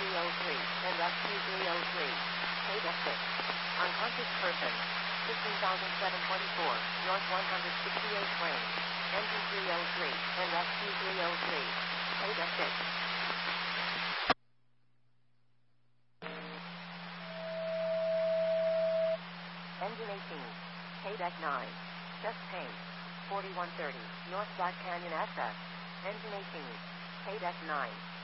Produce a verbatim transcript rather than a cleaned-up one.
three oh three, and rescue three oh three. Data six. Unconscious person. fifteen thousand seven hundred twenty-four, north one hundred sixty-eight range. Engine three oh three, and rescue three oh three. Data six. Engine eighteen. K-Deck nine. Chest pain. forty-one thirty, North Black Canyon S S. Engine eighteen. K-Deck nine.